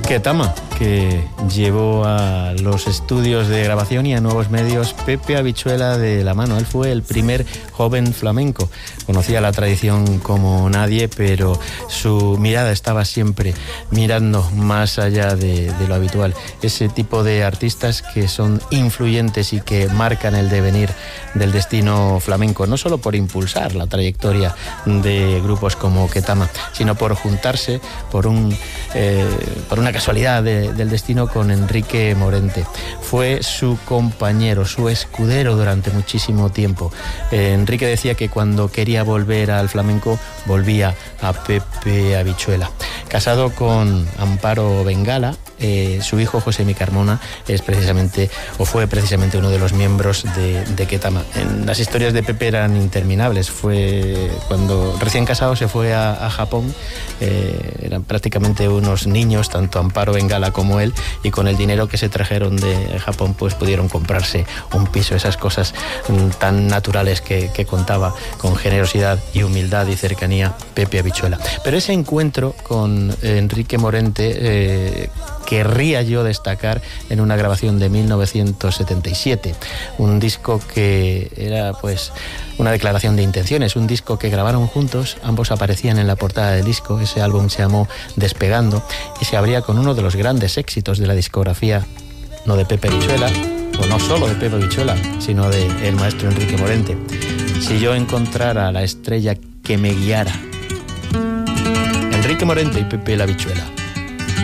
Ketama, que llevó a los estudios de grabación y a nuevos medios Pepe Habichuela de la mano. Él fue el primer joven flamenco. Conocía la tradición como nadie, pero su mirada estaba siempre mirando más allá de lo habitual. Ese tipo de artistas que son influyentes y que marcan el devenir del destino flamenco, no solo por impulsar la trayectoria de grupos como Ketama, sino por juntarse por una casualidad del destino con Enrique Morente. Fue su compañero, su escudero durante muchísimo tiempo. Enrique decía que cuando quería volver al flamenco volvía a Pepe Habichuela. Casado con Amparo Bengala, su hijo José Mi Carmona fue precisamente uno de los miembros de Ketama. Las historias de Pepe eran interminables. Fue cuando recién casado se fue a Japón. Eran prácticamente unos niños, tanto Amparo Bengala como él, y con el dinero que se trajeron de Japón pues pudieron comprarse un piso. Esas cosas tan naturales que contaba con generosidad y humildad y cercanía Pepe Habichuela. Pero ese encuentro con Enrique Morente querría yo destacar en una grabación de 1977, un disco que era pues una declaración de intenciones, un disco que grabaron juntos. Ambos aparecían en la portada del disco. Ese álbum se llamó Despegando y se abría con uno de los grandes éxitos de la discografía, no de Pepe Habichuela, o no solo de Pepe Habichuela, sino de el maestro Enrique Morente. Si yo encontrara la estrella que me guiara. Enrique Morente y Pepe Habichuela.